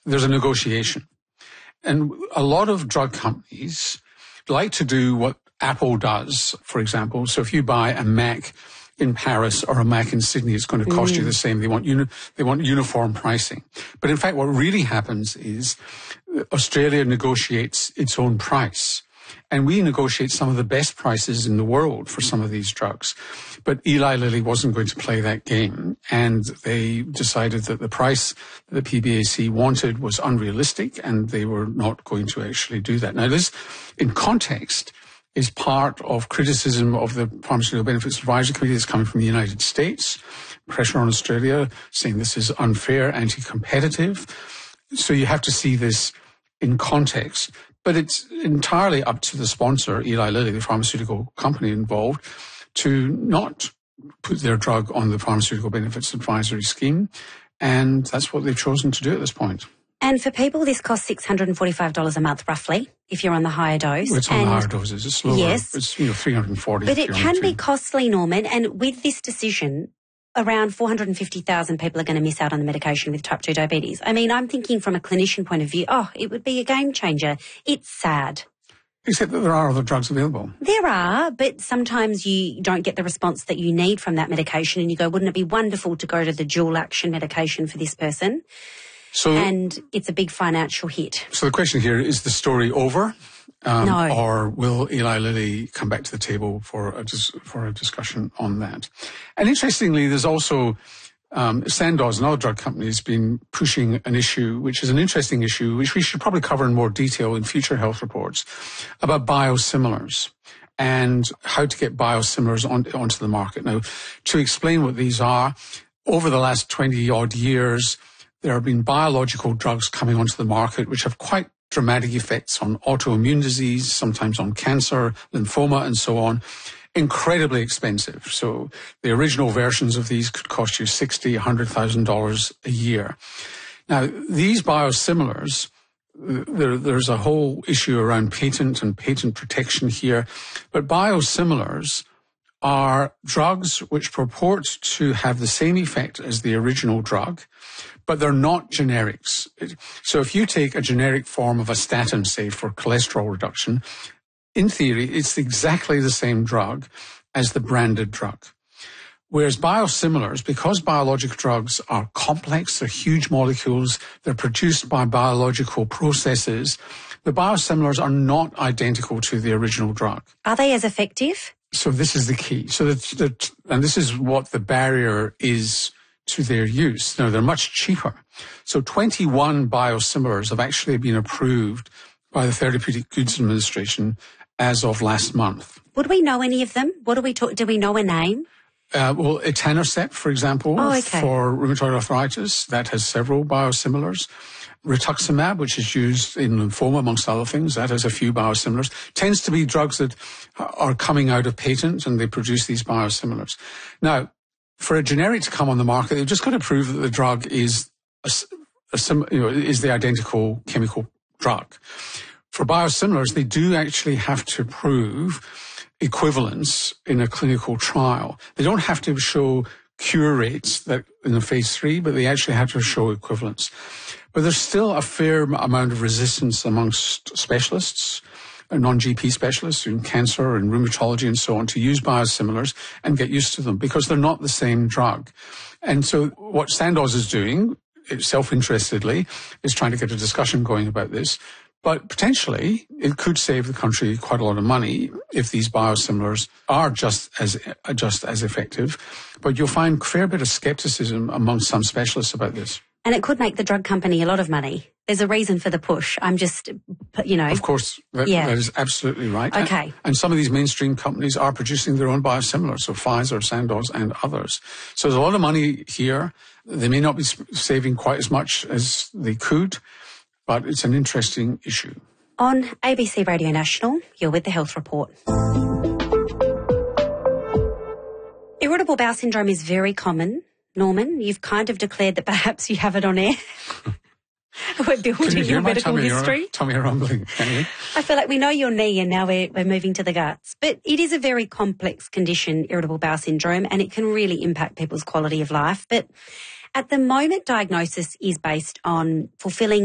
there's a negotiation. And a lot of drug companies like to do what Apple does, for example. So if you buy a Mac in Paris or a Mac in Sydney, it's going to cost you the same. They want uniform pricing. But in fact, what really happens is Australia negotiates its own price. And we negotiate some of the best prices in the world for some of these drugs. But Eli Lilly wasn't going to play that game, and they decided that the price that the PBAC wanted was unrealistic, and they were not going to actually do that. Now, this, in context, is part of criticism of the Pharmaceutical Benefits Advisory Committee that's coming from the United States, pressure on Australia, saying this is unfair, anti-competitive. So you have to see this in context. But it's entirely up to the sponsor, Eli Lilly, the pharmaceutical company involved, to not put their drug on the Pharmaceutical Benefits Advisory Scheme. And that's what they've chosen to do at this point. And for people, this costs $645 a month, roughly, if you're on the higher dose. Well, it's on the higher doses. It's lower. Yes. It's, $340. But it can be costly, Norman. And with this decision, around 450,000 people are going to miss out on the medication with type 2 diabetes. I mean, I'm thinking from a clinician point of view, it would be a game changer. It's sad. Except that there are other drugs available. There are, but sometimes you don't get the response that you need from that medication, and you go, wouldn't it be wonderful to go to the dual action medication for this person? And it's a big financial hit. So the question here, is the story over? No. Or will Eli Lilly come back to the table for a discussion on that? And interestingly, there's also Sandoz, another drug company, has been pushing an issue, which is an interesting issue, which we should probably cover in more detail in future health reports, about biosimilars and how to get biosimilars onto the market. Now, to explain what these are, over the last 20-odd years, there have been biological drugs coming onto the market which have quite dramatic effects on autoimmune disease, sometimes on cancer, lymphoma, and so on. Incredibly expensive. So the original versions of these could cost you $60,000, $100,000 a year. Now, these biosimilars, there's a whole issue around patent and patent protection here, but biosimilars are drugs which purport to have the same effect as the original drug, but they're not generics. So if you take a generic form of a statin, say, for cholesterol reduction, in theory, it's exactly the same drug as the branded drug. Whereas biosimilars, because biologic drugs are complex, they're huge molecules, they're produced by biological processes, the biosimilars are not identical to the original drug. Are they as effective? So this is the key. And this is what the barrier is to their use. Now, they're much cheaper. So 21 biosimilars have actually been approved by the Therapeutic Goods Administration as of last month. Would we know any of them? Do we know a name? Well, etanercept, for example, for rheumatoid arthritis, that has several biosimilars. Rituximab, which is used in lymphoma, amongst other things, that has a few biosimilars. Tends to be drugs that are coming out of patent, and they produce these biosimilars. Now, for a generic to come on the market, they've just got to prove that the drug is is the identical chemical drug. For biosimilars, they do actually have to prove equivalence in a clinical trial. They don't have to show cure rates that in the phase 3, but they actually have to show equivalence. But there's still a fair amount of resistance amongst specialists, non-GP specialists in cancer and rheumatology and so on, to use biosimilars and get used to them because they're not the same drug. And so what Sandoz is doing, self-interestedly, is trying to get a discussion going about this. But potentially, it could save the country quite a lot of money if these biosimilars are just as effective. But you'll find a fair bit of skepticism among some specialists about this. And it could make the drug company a lot of money. There's a reason for the push. I'm just, Of course, that is absolutely right. Okay. And some of these mainstream companies are producing their own biosimilars, so Pfizer, Sandoz, and others. So there's a lot of money here. They may not be saving quite as much as they could, but it's an interesting issue. On ABC Radio National, you're with the Health Report. Irritable bowel syndrome is very common. Norman, you've kind of declared that perhaps you have it on air. We're building your medical history. Tell me you're rumbling, can you? I feel like we know your knee and now we're moving to the guts. But it is a very complex condition, irritable bowel syndrome, and it can really impact people's quality of life. But at the moment, diagnosis is based on fulfilling